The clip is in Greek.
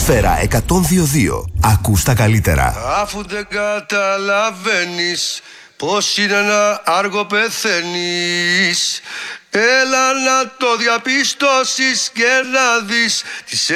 Σφαίρα 102.2. Ακούς τα καλύτερα. Αφού δεν καταλαβαίνεις πως είναι ένα άργο πεθαίνεις, έλα να το διαπιστώσεις και να δεις τις